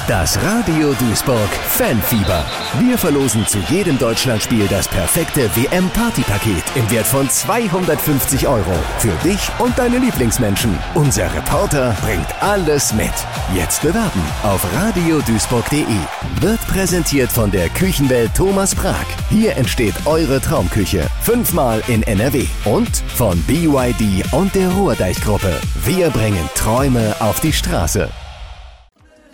Das Radio Duisburg Fanfieber. Wir verlosen zu jedem Deutschlandspiel das perfekte WM-Partypaket im Wert von 250 € für dich und deine Lieblingsmenschen. Unser Reporter bringt alles mit. Jetzt bewerben auf radioduisburg.de. Wird präsentiert von der Küchenwelt Thomas Prag. Hier entsteht eure Traumküche. 5-mal in NRW. Und von BYD und der Ruhrdeich-Gruppe. Wir bringen Träume auf die Straße.